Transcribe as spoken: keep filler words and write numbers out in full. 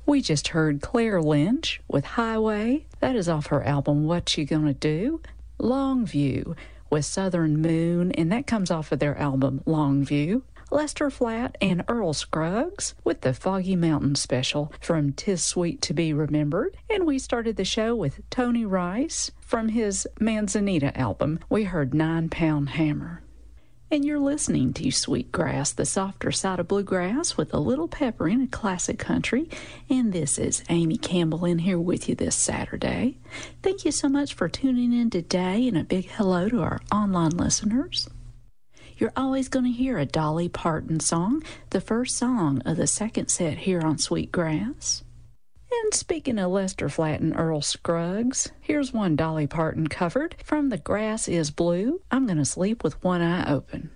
We just heard Claire Lynch with Highway. That is off her album What You Gonna Do. Longview with Southern Moon, and that comes off of their album Longview. Lester Flatt and Earl Scruggs with the Foggy Mountain Special from 'Tis Sweet to Be Remembered. And we started the show with Tony Rice from his Manzanita album. We heard Nine Pound Hammer. And you're listening to Sweetgrass, the softer side of bluegrass with a little pepper in a classic country. And this is Amy Campbell in here with you this Saturday. Thank you so much for tuning in today, and a big hello to our online listeners. You're always going to hear a Dolly Parton song, the first song of the second set here on Sweetgrass. And speaking of Lester Flatt and Earl Scruggs, here's one Dolly Parton covered from The Grass is Blue, I'm Gonna Sleep with One Eye Open.